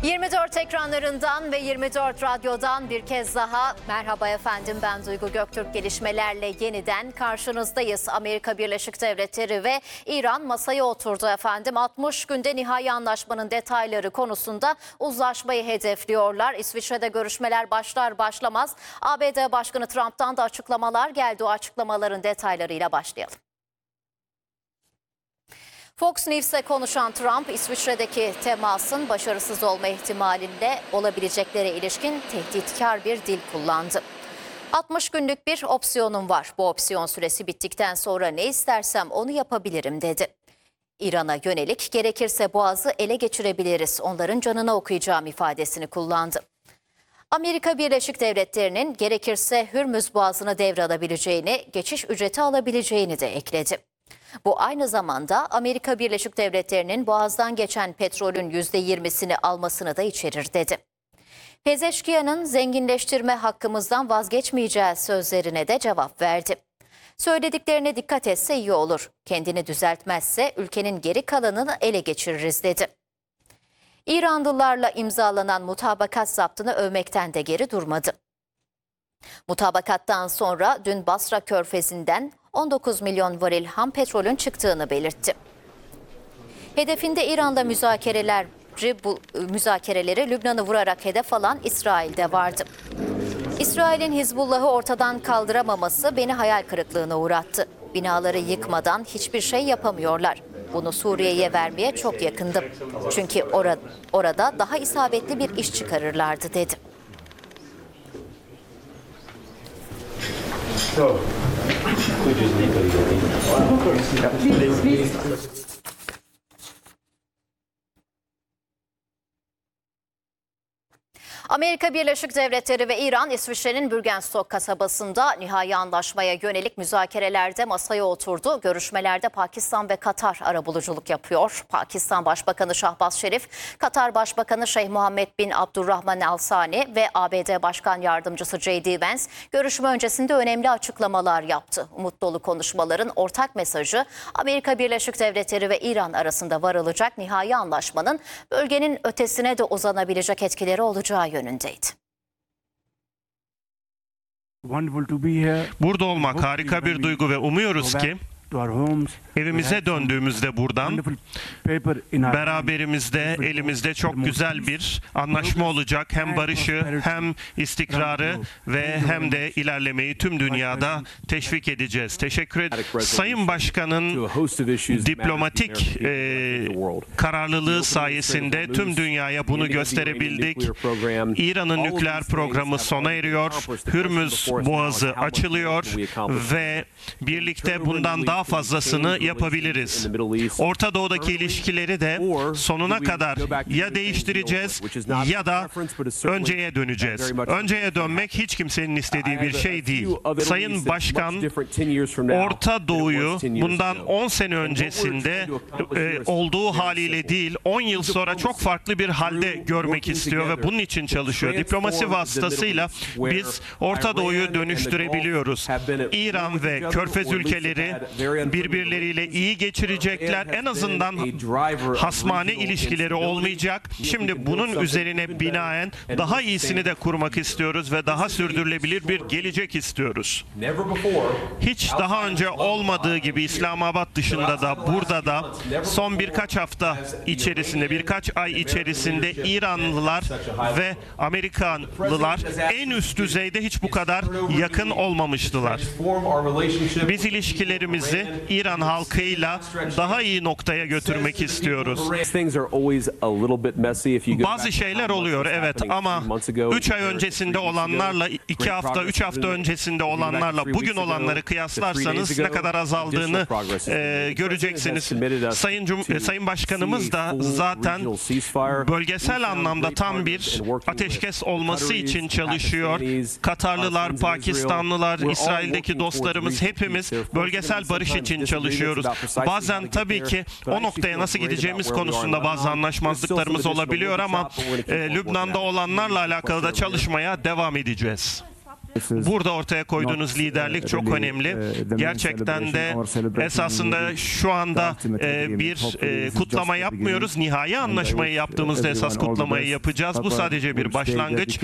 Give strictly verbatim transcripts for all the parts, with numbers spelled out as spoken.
yirmi dört ekranlarından ve yirmi dört radyodan bir kez daha merhaba efendim, ben Duygu Göktürk. Gelişmelerle yeniden karşınızdayız. Amerika Birleşik Devletleri ve İran masaya oturdu efendim. altmış günde nihai anlaşmanın detayları konusunda uzlaşmayı hedefliyorlar. İsviçre'de görüşmeler başlar başlamaz A B D Başkanı Trump'tan da açıklamalar geldi. O açıklamaların detaylarıyla başlayalım. Fox News'e konuşan Trump, İsviçre'deki temasın başarısız olma ihtimalinde olabileceklere ilişkin tehditkar bir dil kullandı. altmış günlük bir opsiyonum var. Bu opsiyon süresi bittikten sonra ne istersem onu yapabilirim dedi. İran'a yönelik gerekirse Boğaz'ı ele geçirebiliriz, onların canına okuyacağım ifadesini kullandı. Amerika Birleşik Devletleri'nin gerekirse Hürmüz Boğazı'nı devralabileceğini, geçiş ücreti alabileceğini de ekledi. Bu aynı zamanda Amerika Birleşik Devletleri'nin Boğaz'dan geçen petrolün yüzde yirmisini almasını da içerir dedi. Pezeşkiyan'ın zenginleştirme hakkımızdan vazgeçmeyeceği sözlerine de cevap verdi. Söylediklerine dikkat etse iyi olur. Kendini düzeltmezse ülkenin geri kalanını ele geçiririz dedi. İranlılarla imzalanan mutabakat zaptını övmekten de geri durmadı. Mutabakattan sonra dün Basra Körfezi'nden on dokuz milyon varil ham petrolün çıktığını belirtti. Hedefinde İran'la müzakereler, bu müzakereleri Lübnan'ı vurarak hedef alan İsrail'de vardı. İsrail'in Hizbullah'ı ortadan kaldıramaması beni hayal kırıklığına uğrattı. Binaları yıkmadan hiçbir şey yapamıyorlar. Bunu Suriye'ye vermeye çok yakındım. Çünkü or- orada daha isabetli bir iş çıkarırlardı dedi. So, could you speak a little bit? Amerika Birleşik Devletleri ve İran, İsviçre'nin Bürgenstock kasabasında nihai anlaşmaya yönelik müzakerelerde masaya oturdu. Görüşmelerde Pakistan ve Katar arabuluculuk yapıyor. Pakistan Başbakanı Şahbaz Şerif, Katar Başbakanı Şeyh Muhammed bin Abdurrahman Al Sani ve A B D Başkan Yardımcısı J D Vance görüşme öncesinde önemli açıklamalar yaptı. Umut dolu konuşmaların ortak mesajı, Amerika Birleşik Devletleri ve İran arasında varılacak nihai anlaşmanın bölgenin ötesine de uzanabilecek etkileri olacağı yönündeydi. Burada olmak harika bir duygu ve umuyoruz ki evimize döndüğümüzde buradan beraberimizde, elimizde çok güzel bir anlaşma olacak. Hem barışı, hem istikrarı ve hem de ilerlemeyi tüm dünyada teşvik edeceğiz. Teşekkür ederim. Sayın Başkan'ın diplomatik e, kararlılığı sayesinde tüm dünyaya bunu gösterebildik. İran'ın nükleer programı sona eriyor. Hürmüz Boğazı açılıyor ve birlikte bundan daha fazlasını yapabiliriz. Orta Doğu'daki ilişkileri de sonuna kadar ya değiştireceğiz ya da önceye döneceğiz. Önceye dönmek hiç kimsenin istediği bir şey değil. Sayın Başkan, Orta Doğu'yu bundan on sene öncesinde e, olduğu haliyle değil, on yıl sonra çok farklı bir halde görmek istiyor ve bunun için çalışıyor. Diplomasi vasıtasıyla biz Orta Doğu'yu dönüştürebiliyoruz. İran ve Körfez ülkeleri birbirleriyle iyi geçirecekler. En azından hasmane ilişkileri olmayacak. Şimdi bunun üzerine binaen daha iyisini de kurmak istiyoruz ve daha sürdürülebilir bir gelecek istiyoruz. Hiç daha önce olmadığı gibi İslamabad dışında da burada da son birkaç hafta içerisinde, birkaç ay içerisinde İranlılar ve Amerikanlılar en üst düzeyde hiç bu kadar yakın olmamıştılar. Biz ilişkilerimizi İran halkıyla daha iyi noktaya götürmek istiyoruz. Bazı şeyler oluyor, evet, ama üç ay öncesinde olanlarla, iki hafta, üç hafta öncesinde olanlarla bugün olanları kıyaslarsanız ne kadar azaldığını e, göreceksiniz. Sayın Cum Sayın Başkanımız da zaten bölgesel anlamda tam bir ateşkes olması için çalışıyor. Katarlılar, Pakistanlılar, İsrail'deki dostlarımız, hepimiz bölgesel barış için çalışıyoruz. Bazen tabii ki o noktaya nasıl gideceğimiz konusunda bazı anlaşmazlıklarımız olabiliyor ama e, Lübnan'da olanlarla alakalı da çalışmaya devam edeceğiz. Burada ortaya koyduğunuz liderlik çok önemli. Gerçekten de esasında şu anda e, bir e, kutlama yapmıyoruz. Nihai anlaşmayı yaptığımızda esas kutlamayı yapacağız. Bu sadece bir başlangıç.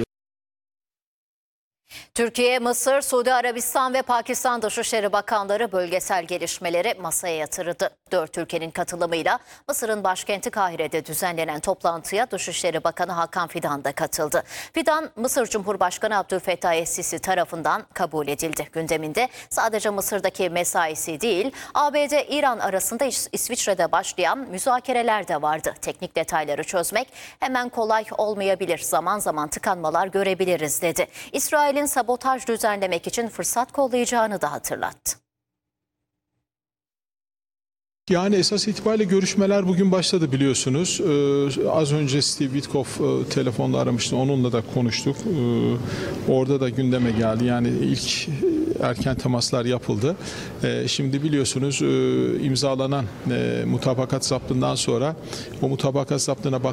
Türkiye, Mısır, Suudi Arabistan ve Pakistan Dışişleri Bakanları bölgesel gelişmeleri masaya yatırdı. Dört ülkenin katılımıyla Mısır'ın başkenti Kahire'de düzenlenen toplantıya Dışişleri Bakanı Hakan Fidan da katıldı. Fidan, Mısır Cumhurbaşkanı Abdülfettah Es-Sisi tarafından kabul edildi. Gündeminde sadece Mısır'daki mesaisi değil, A B D-İran arasında İs- İsviçre'de başlayan müzakereler de vardı. Teknik detayları çözmek hemen kolay olmayabilir, zaman zaman tıkanmalar görebiliriz dedi. İsrail'in sabotaj düzenlemek için fırsat kollayacağını da hatırlattı. Yani esas itibariyle görüşmeler bugün başladı biliyorsunuz. Ee, az önce Steve Witkoff e, telefonla aramıştı. Onunla da konuştuk. Ee, orada da gündeme geldi. Yani ilk erken temaslar yapıldı. Ee, şimdi biliyorsunuz e, imzalanan e, mutabakat zaptından sonra o mutabakat zaptına bak